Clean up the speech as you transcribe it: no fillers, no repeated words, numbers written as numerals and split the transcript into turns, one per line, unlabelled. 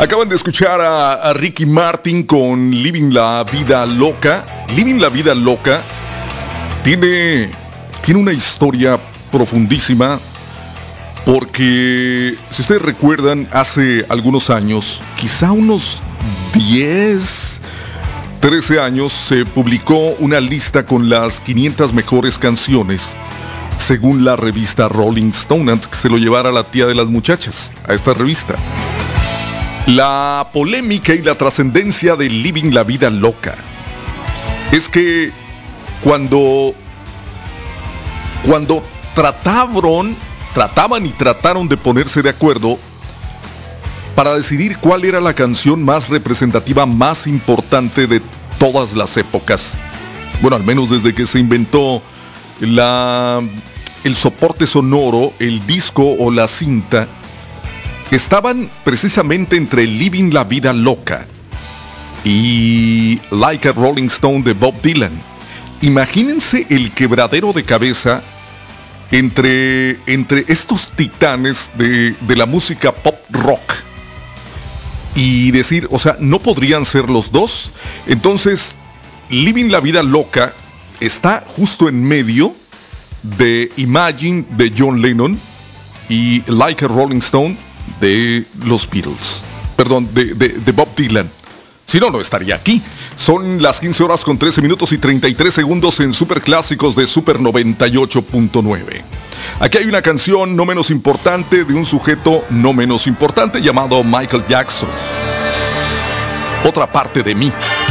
Acaban de escuchar a Ricky Martin con Living la Vida Loca. Living la Vida Loca tiene una historia profundísima, porque si ustedes recuerdan, hace algunos años, quizá unos 10, 13 años, se publicó una lista con las 500 mejores canciones según la revista Rolling Stone, antes que se lo llevara la tía de las muchachas a esta revista. La polémica y la trascendencia de Living la Vida Loca es que cuando trataban de ponerse de acuerdo para decidir cuál era la canción más representativa, más importante de todas las épocas, bueno, al menos desde que se inventó el soporte sonoro, el disco o la cinta, estaban precisamente entre Living la Vida Loca y Like a Rolling Stone de Bob Dylan. Imagínense el quebradero de cabeza entre estos titanes de la música pop rock, y decir, o sea, ¿no podrían ser los dos? Entonces, Living la Vida Loca está justo en medio de Imagine de John Lennon y Like a Rolling Stone de los Beatles. Perdón, de Bob Dylan. Si no, no estaría aquí. Son las 15 horas con 13 minutos y 33 segundos en Superclásicos de Super 98.9. Aquí hay una canción no menos importante de un sujeto no menos importante llamado Michael Jackson. Otra parte de mí.